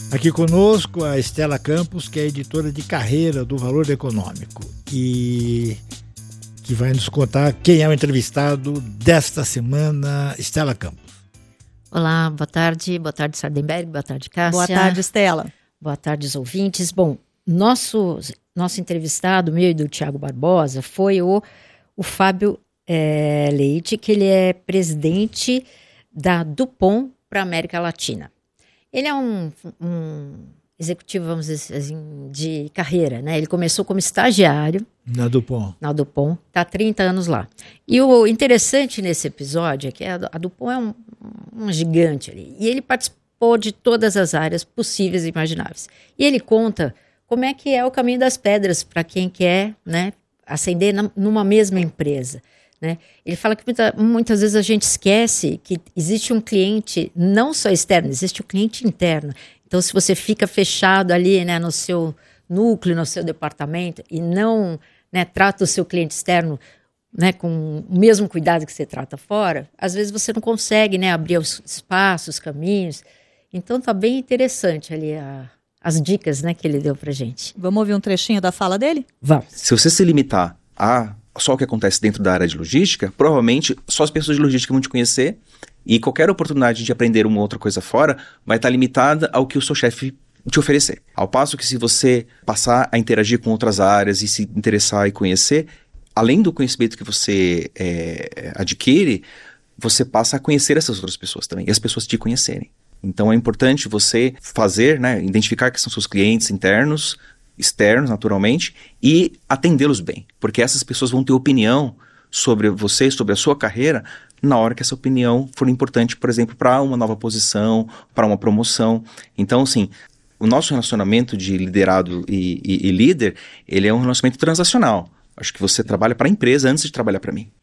Aqui conosco a Estela Campos, que é editora de carreira do Valor Econômico e que vai nos contar quem é o entrevistado desta semana. Estela Campos. Olá, boa tarde Sardenberg, boa tarde Cássia. Boa tarde, Estela. Boa tarde os ouvintes. Bom, nosso entrevistado, meu e do Tiago Barbosa, foi o Fábio Leite, que ele é presidente da DuPont para a América Latina. Ele é um executivo, vamos dizer assim, de carreira, né? Ele começou como estagiário na DuPont, está há 30 anos lá. E o interessante nesse episódio é que a DuPont é um gigante ali, e ele participou de todas as áreas possíveis e imagináveis. E ele conta como é que é o caminho das pedras para quem quer, né, ascender numa mesma empresa. Né? Ele fala que muitas vezes a gente esquece que existe um cliente não só externo, existe o cliente interno. Então, se você fica fechado ali, né, no seu núcleo, no seu departamento, e não, né, trata o seu cliente externo, né, com o mesmo cuidado que você trata fora, às vezes você não consegue, né, abrir os espaços, os caminhos. Então, está bem interessante ali as dicas, né, que ele deu para gente. Vamos ouvir um trechinho da fala dele? Vamos. Se você se limitar a só o que acontece dentro da área de logística, provavelmente só as pessoas de logística vão te conhecer e qualquer oportunidade de aprender uma outra coisa fora vai estar limitada ao que o seu chefe te oferecer. Ao passo que se você passar a interagir com outras áreas e se interessar e conhecer, além do conhecimento que você adquire, você passa a conhecer essas outras pessoas também e as pessoas te conhecerem. Então é importante você fazer, né, identificar que são seus clientes internos, externos, naturalmente, e atendê-los bem, porque essas pessoas vão ter opinião sobre você, sobre a sua carreira, na hora que essa opinião for importante, por exemplo, para uma nova posição, para uma promoção. Então, assim, o nosso relacionamento de liderado e líder, ele é um relacionamento transacional. Acho que você trabalha para a empresa antes de trabalhar para mim.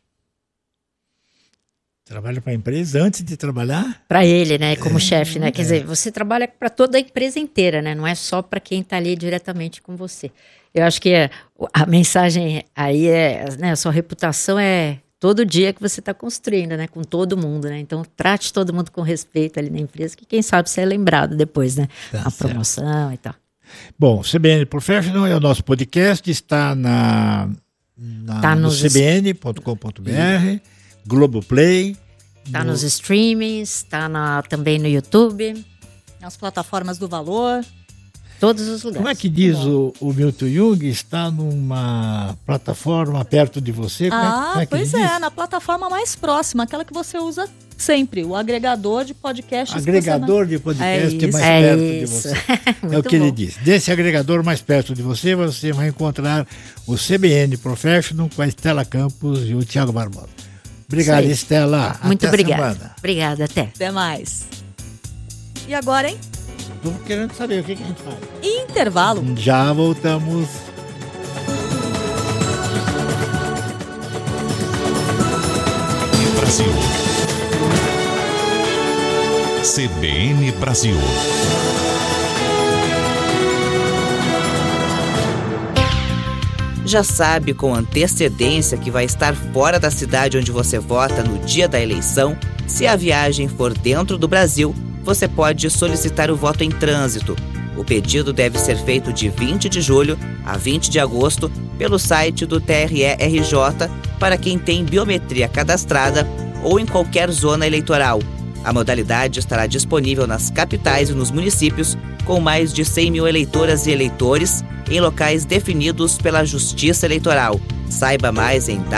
Trabalha para a empresa antes de trabalhar? Para ele, né, como chefe, né? Quer dizer, você trabalha para toda a empresa inteira, né? Não é só para quem está ali diretamente com você. Eu acho que a mensagem aí né, a sua reputação é todo dia que você está construindo, né? Com todo mundo, né? Então, trate todo mundo com respeito ali na empresa, que quem sabe você é lembrado depois, né? Tá a promoção e tal. Bom, CBN Professional é o nosso podcast, está no cbn.com.br, Globoplay. Está nos streamings, está também no YouTube. Nas plataformas do Valor. Todos os lugares. Como é que diz o Milton Jung? Está numa plataforma perto de você? Pois é, na plataforma mais próxima, aquela que você usa sempre, o agregador de podcasts. Agregador de podcast mais perto de você. É o que ele diz. Desse agregador mais perto de você, você vai encontrar o CBN Professional com a Estela Campos e o Tiago Barbosa. Obrigado, Estela. Muito obrigada. Semana. Obrigada, até. Até mais. E agora, hein? Estou querendo saber o que a gente faz. Intervalo. Já voltamos. Brasil. CBN Brasil. Já sabe com antecedência que vai estar fora da cidade onde você vota no dia da eleição? Se a viagem for dentro do Brasil, você pode solicitar o voto em trânsito. O pedido deve ser feito de 20 de julho a 20 de agosto pelo site do TRE-RJ para quem tem biometria cadastrada ou em qualquer zona eleitoral. A modalidade estará disponível nas capitais e nos municípios com mais de 100 mil eleitoras e eleitores em locais definidos pela Justiça Eleitoral. Saiba mais em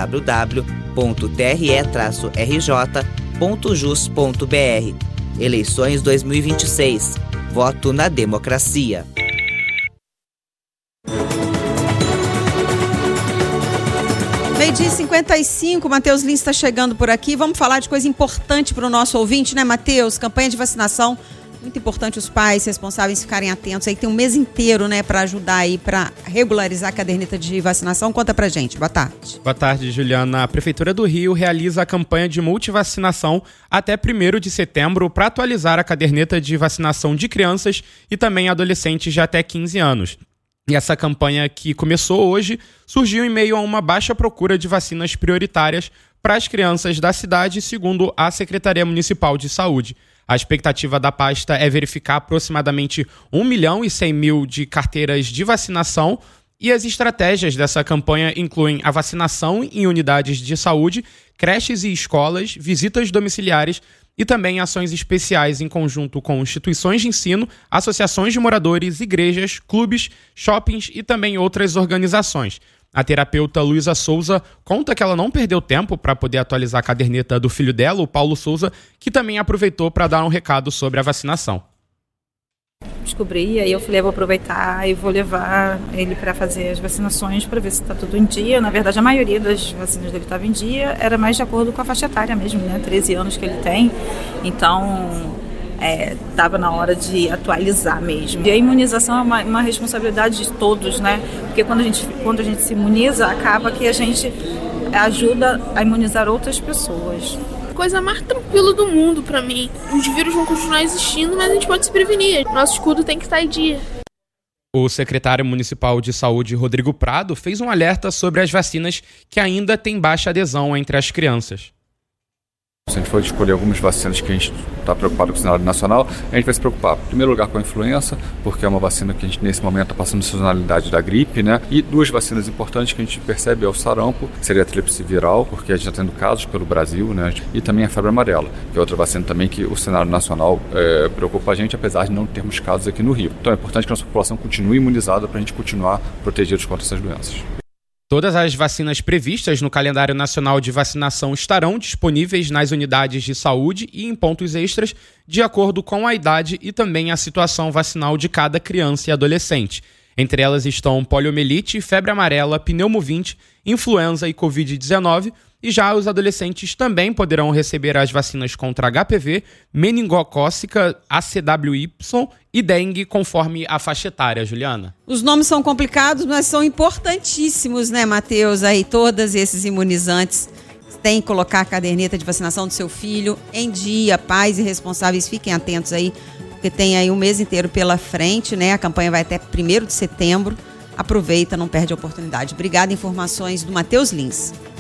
www.tre-rj.jus.br. Eleições 2026. Voto na democracia. Meio-dia 55, Matheus Lins está chegando por aqui. Vamos falar de coisa importante para o nosso ouvinte, né, Matheus? Campanha de vacinação. Muito importante os pais responsáveis ficarem atentos aí, tem um mês inteiro, né, para ajudar aí, para regularizar a caderneta de vacinação. Conta pra gente. Boa tarde. Boa tarde, Juliana. A Prefeitura do Rio realiza a campanha de multivacinação até 1º de setembro para atualizar a caderneta de vacinação de crianças e também adolescentes de até 15 anos. E essa campanha, que começou hoje, surgiu em meio a uma baixa procura de vacinas prioritárias para as crianças da cidade, segundo a Secretaria Municipal de Saúde. A expectativa da pasta é verificar aproximadamente 1.100.000 de carteiras de vacinação, e as estratégias dessa campanha incluem a vacinação em unidades de saúde, creches e escolas, visitas domiciliares e também ações especiais em conjunto com instituições de ensino, associações de moradores, igrejas, clubes, shoppings e também outras organizações. A terapeuta Luísa Souza conta que ela não perdeu tempo para poder atualizar a caderneta do filho dela, o Paulo Souza, que também aproveitou para dar um recado sobre a vacinação. Descobri, aí eu falei, vou aproveitar e vou levar ele para fazer as vacinações para ver se está tudo em dia. Na verdade, a maioria das vacinas dele estava em dia, era mais de acordo com a faixa etária mesmo, né? 13 anos que ele tem, então estava na hora de atualizar mesmo. E a imunização é uma responsabilidade de todos, né? Porque quando a gente se imuniza, acaba que a gente ajuda a imunizar outras pessoas. Coisa mais tranquila do mundo pra mim. Os vírus vão continuar existindo, mas a gente pode se prevenir. Nosso escudo tem que estar em dia. O secretário municipal de saúde, Rodrigo Prado, fez um alerta sobre as vacinas que ainda têm baixa adesão entre as crianças. Se a gente for escolher algumas vacinas que a gente está preocupado com o cenário nacional, a gente vai se preocupar, em primeiro lugar, com a influenza, porque é uma vacina que a gente, nesse momento, está passando a sazonalidade da gripe, né? E duas vacinas importantes que a gente percebe é o sarampo, que seria a tríplice viral, porque a gente está tendo casos pelo Brasil, né? E também a febre amarela, que é outra vacina também que o cenário nacional preocupa a gente, apesar de não termos casos aqui no Rio. Então é importante que a nossa população continue imunizada para a gente continuar protegidos contra essas doenças. Todas as vacinas previstas no calendário nacional de vacinação estarão disponíveis nas unidades de saúde e em pontos extras, de acordo com a idade e também a situação vacinal de cada criança e adolescente. Entre elas estão poliomielite, febre amarela, pneumovinte, influenza e Covid-19, e já os adolescentes também poderão receber as vacinas contra HPV, meningocócica, ACWY e dengue, conforme a faixa etária, Juliana. Os nomes são complicados, mas são importantíssimos, né, Matheus? Aí todos esses imunizantes têm que colocar a caderneta de vacinação do seu filho em dia. Pais e responsáveis, fiquem atentos aí, porque tem aí um mês inteiro pela frente, né? A campanha vai até 1º de setembro. Aproveita, não perde a oportunidade. Obrigada, informações do Matheus Lins.